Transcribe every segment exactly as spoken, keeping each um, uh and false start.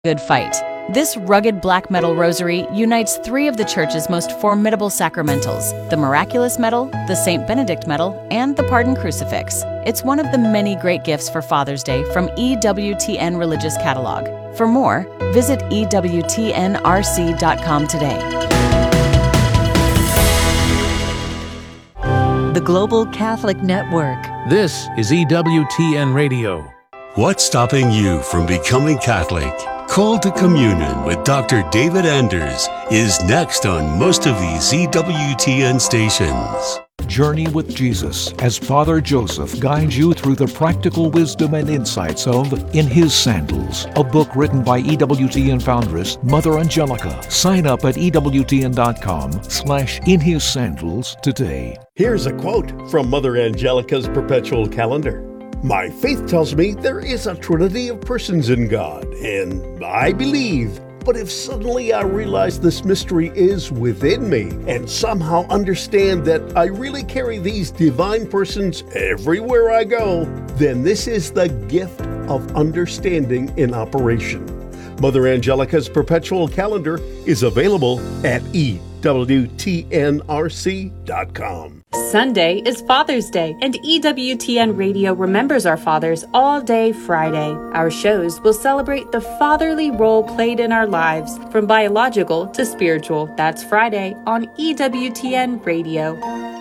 Good Fight. This rugged black metal rosary unites three of the Church's most formidable sacramentals, the Miraculous Medal, the Saint Benedict Medal, and the Pardon Crucifix. It's one of the many great gifts for Father's Day from E W T N Religious Catalog. For more, visit E W T N R C dot com today. The Global Catholic Network. This is E W T N Radio. What's stopping you from becoming Catholic? Call to Communion with Doctor David Anders is next on most of these E W T N stations. Journey with Jesus as Father Joseph guides you through the practical wisdom and insights of In His Sandals, a book written by E W T N foundress Mother Angelica. Sign up at ewtn.com slash In His Sandals today. Here's a quote from Mother Angelica's perpetual calendar. My faith tells me there is a trinity of persons in God, and I believe. But if suddenly I realize this mystery is within me and somehow understand that I really carry these divine persons everywhere I go, then this is the gift of understanding in operation. Mother Angelica's perpetual calendar is available at E W T N R C dot com. Sunday is Father's Day, and E W T N Radio remembers our fathers all day Friday. Our shows will celebrate the fatherly role played in our lives, from biological to spiritual. That's Friday on E W T N Radio.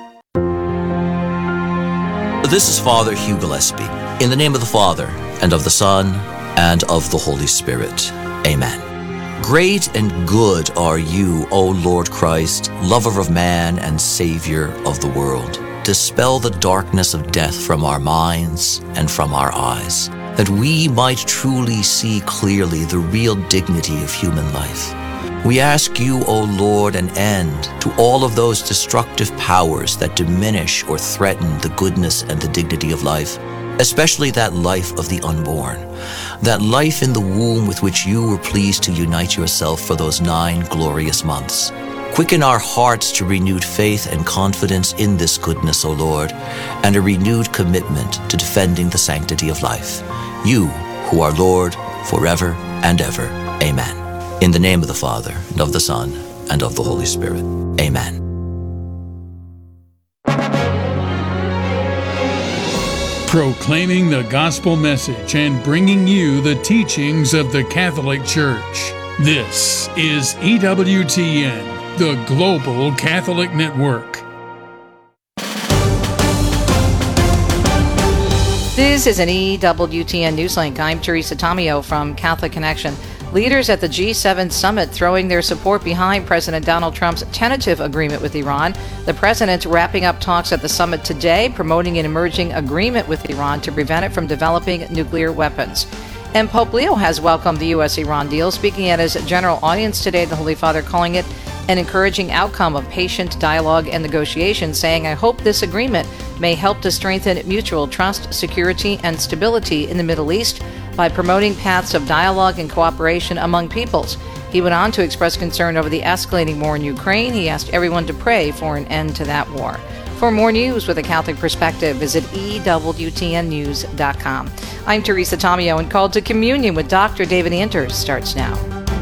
This is Father Hugh Gillespie. In the name of the Father, and of the Son, and of the Holy Spirit. Amen. Great and good are you, O Lord Christ, lover of man and Savior of the world. Dispel the darkness of death from our minds and from our eyes, that we might truly see clearly the real dignity of human life. We ask you, O Lord, an end to all of those destructive powers that diminish or threaten the goodness and the dignity of life, especially that life of the unborn, that life in the womb with which you were pleased to unite yourself for those nine glorious months. Quicken our hearts to renewed faith and confidence in this goodness, O Lord, and a renewed commitment to defending the sanctity of life. You, who are Lord forever and ever. Amen. In the name of the Father, and of the Son, and of the Holy Spirit. Amen. Proclaiming the gospel message and bringing you the teachings of the Catholic Church. This is E W T N, the Global Catholic Network. This is an E W T N Newslink. I'm Teresa Tomeo from Catholic Connection. Leaders at the G seven summit throwing their support behind President Donald Trump's tentative agreement with Iran. The president wrapping up talks at the summit today, promoting an emerging agreement with Iran to prevent it from developing nuclear weapons. And Pope Leo has welcomed the U S Iran deal, speaking at his general audience today, the Holy Father calling it an encouraging outcome of patient dialogue and negotiation, saying, I hope this agreement may help to strengthen mutual trust, security, and stability in the Middle East by promoting paths of dialogue and cooperation among peoples. He went on to express concern over the escalating war in Ukraine. He asked everyone to pray for an end to that war. For more news with a Catholic perspective, visit E W T N news dot com. I'm Teresa Tomeo, and Called to Communion with Doctor David Anders starts now.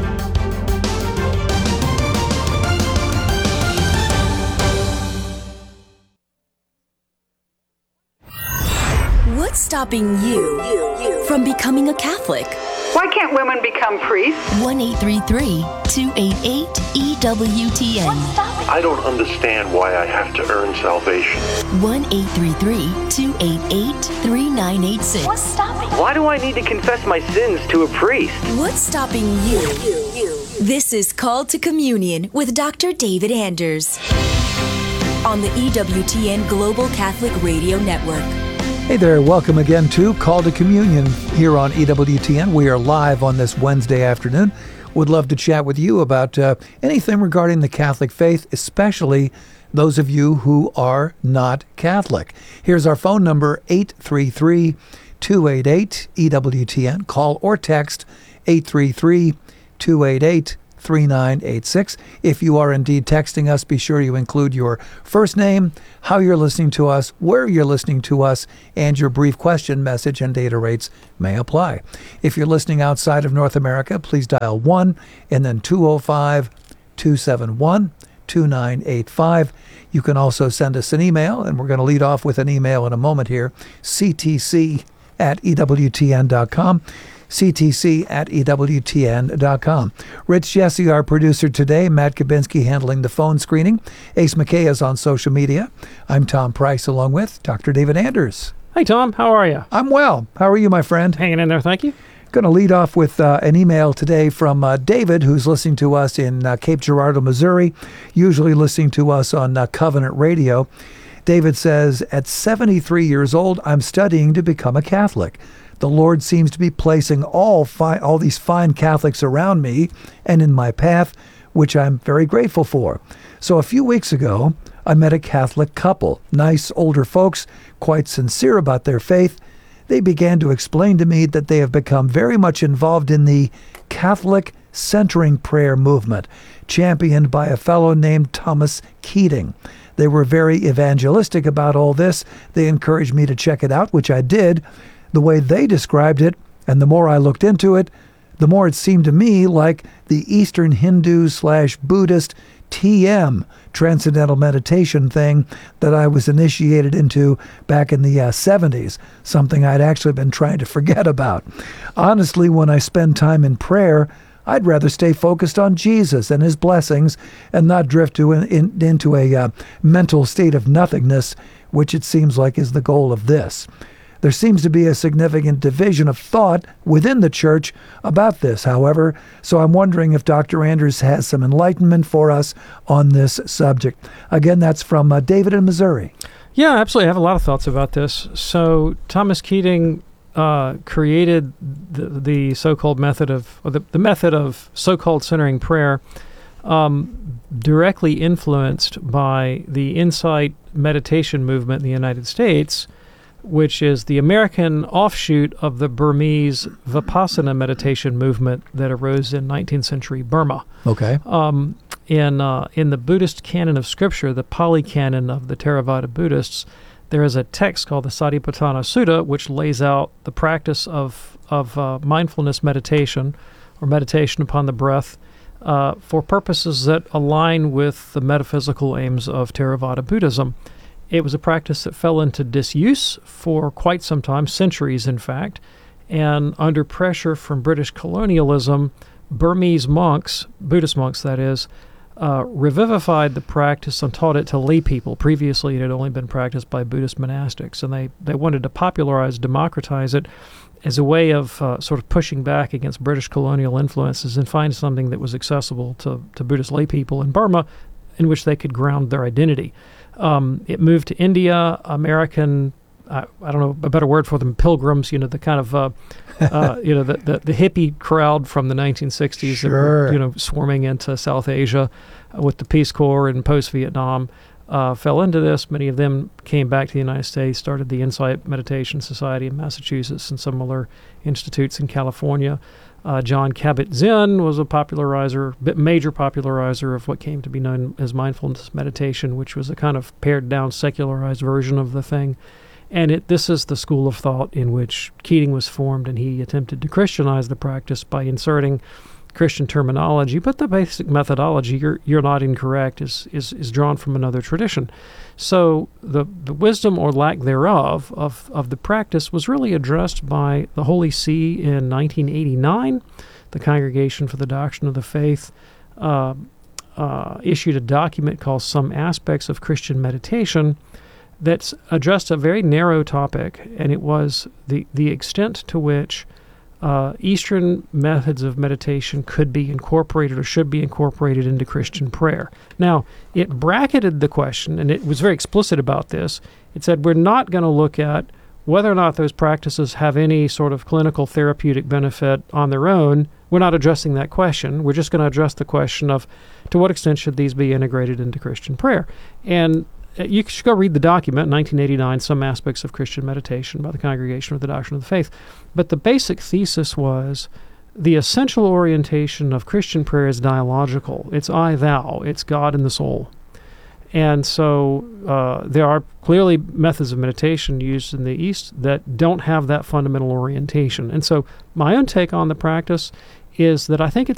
What's stopping you from becoming a Catholic? Why can't women become priests? one eight three three, two eight eight, E W T N. I don't understand why I have to earn salvation. one eight three three, two eight eight, three nine eight six. What's stopping? Why do I need to confess my sins to a priest? What's stopping you? This is Called to Communion with Doctor David Anders on the E W T N Global Catholic Radio Network. Hey there, welcome again to Call to Communion here on E W T N. We are live on this Wednesday afternoon. Would love to chat with you about uh, anything regarding the Catholic faith, especially those of you who are not Catholic. Here's our phone number, eight three three, two eight eight, E W T N. Call or text eight three three, two eight eight, three nine eight six. If you are indeed texting us, be sure you include your first name, how you're listening to us, where you're listening to us, and your brief question, message, and data rates may apply. If you're listening outside of North America, please dial one and then two oh five, two seven one, two nine eight five. You can also send us an email, and we're going to lead off with an email in a moment here, c t c at e w t n dot com. c t c at e w t n dot com. Rich Jesse, our producer today, Matt Kabinski handling the phone screening. Ace McKay is on social media. I'm Tom Price along with Doctor David Anders. Hey, Tom. How are you? I'm well. How are you, my friend? Hanging in there, thank you. Going to lead off with uh, an email today from uh, David, who's listening to us in uh, Cape Girardeau, Missouri, usually listening to us on uh, Covenant Radio. David says, at seventy-three years old, I'm studying to become a Catholic. The Lord seems to be placing all fi- all these fine Catholics around me and in my path, which I'm very grateful for. So a few weeks ago, I met a Catholic couple, nice older folks, quite sincere about their faith. They began to explain to me that they have become very much involved in the Catholic centering prayer movement, championed by a fellow named Thomas Keating. They were very evangelistic about all this. They encouraged me to check it out, which I did. The way they described it, and the more I looked into it, the more it seemed to me like the Eastern Hindu slash Buddhist T M, Transcendental Meditation thing that I was initiated into back in the uh, seventies, something I'd actually been trying to forget about. Honestly, when I spend time in prayer, I'd rather stay focused on Jesus and his blessings and not drift to in, in, into a uh, mental state of nothingness, which it seems like is the goal of this. There seems to be a significant division of thought within the church about this, however, so I'm wondering if Doctor Anders has some enlightenment for us on this subject. Again, that's from uh, David in Missouri. Yeah, absolutely. I have a lot of thoughts about this. So Thomas Keating uh, created the, the so-called method of, or the, the method of so-called centering prayer, um, directly influenced by the Insight meditation movement in the United States, which is the American offshoot of the Burmese Vipassana meditation movement that arose in nineteenth century Burma. Okay. Um, in uh, in the Buddhist canon of scripture, the Pali canon of the Theravada Buddhists, there is a text called the Satipatthana Sutta, which lays out the practice of of uh, mindfulness meditation, or meditation upon the breath, uh, for purposes that align with the metaphysical aims of Theravada Buddhism. It was a practice that fell into disuse for quite some time, centuries in fact, and under pressure from British colonialism, Burmese monks, Buddhist monks that is, uh, revivified the practice and taught it to lay people. Previously it had only been practiced by Buddhist monastics, and they, they wanted to popularize, democratize it as a way of uh, sort of pushing back against British colonial influences and find something that was accessible to, to Buddhist lay people in Burma in which they could ground their identity. Um, it moved to India. American, uh, I don't know a better word for them, pilgrims, you know, the kind of, uh, uh, you know, the, the, the hippie crowd from the nineteen sixties sure. that were, you know, swarming into South Asia uh, with the Peace Corps and post-Vietnam, uh, fell into this. Many of them came back to the United States, started the Insight Meditation Society in Massachusetts and similar institutes in California. Uh, John Kabat-Zinn was a popularizer, major popularizer of what came to be known as mindfulness meditation, which was a kind of pared-down, secularized version of the thing. And it, this is the school of thought in which Keating was formed, and he attempted to Christianize the practice by inserting Christian terminology, but the basic methodology, you're you're not incorrect, is is, is drawn from another tradition. So the, the wisdom or lack thereof of, of the practice was really addressed by the Holy See in nineteen eighty-nine. The Congregation for the Doctrine of the Faith uh, uh, issued a document called Some Aspects of Christian Meditation that's addressed a very narrow topic, and it was the, the extent to which Uh, Eastern methods of meditation could be incorporated or should be incorporated into Christian prayer. Now, it bracketed the question, and it was very explicit about this. It said we're not going to look at whether or not those practices have any sort of clinical therapeutic benefit on their own. We're not addressing that question. We're just going to address the question of to what extent should these be integrated into Christian prayer. And you should go read the document, nineteen eighty-nine, Some Aspects of Christian Meditation by the Congregation for the Doctrine of the Faith. But the basic thesis was the essential orientation of Christian prayer is dialogical. It's I, thou. It's God and the soul. And so uh, there are clearly methods of meditation used in the East that don't have that fundamental orientation. And so my own take on the practice is that I think it's